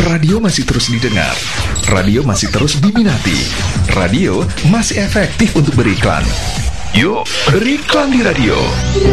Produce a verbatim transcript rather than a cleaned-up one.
Radio masih terus didengar, radio masih terus diminati, radio masih efektif untuk beriklan. Yuk, beriklan di radio.